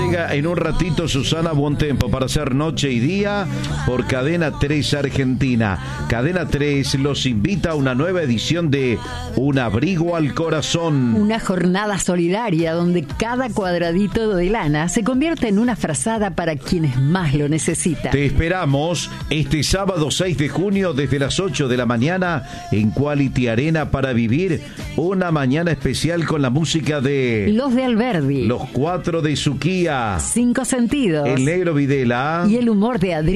llega en un ratito Susana Buontempo para hacer Noche y Día por Cadena 3 Argentina. Cadena 3 los invita a una nueva edición de Un Abrigo al Corazón. Una jornada solidaria donde cada cuadradito de lana se convierte en una frazada para quienes más lo necesitan. Te esperamos este sábado 6 de junio desde las 8 de la mañana en Quality Arena para vivir una mañana especial con la música de Los de Alberdi, Los Cuatro de Suquía, Cinco Sentidos, El Negro Videla y el humor de Adrián